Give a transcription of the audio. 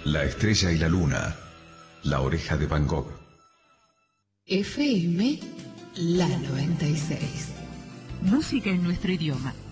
La estrella y la luna. La oreja de Van Gogh. FM La 96. Música en nuestro idioma.